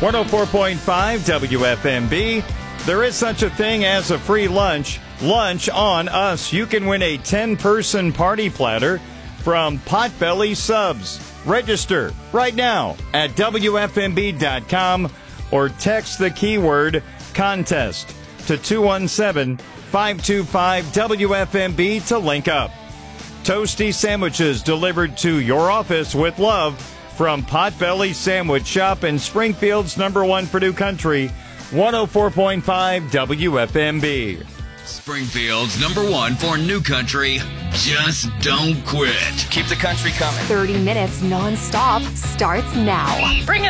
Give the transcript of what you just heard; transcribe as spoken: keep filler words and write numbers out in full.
one oh four point five W F M B. There is such a thing as a free lunch. Lunch on Us. You can win a ten-person party platter from Potbelly Subs. Register right now at W F M B dot com or text the keyword contest to two one seven, five two five, W F M B to link up. Toasty sandwiches delivered to your office with love from Potbelly Sandwich Shop in Springfield's number one Purdue Country, one oh four point five W F M B. Springfield's number one for New Country. Just don't quit. Keep the country coming. thirty minutes nonstop starts now. Bring it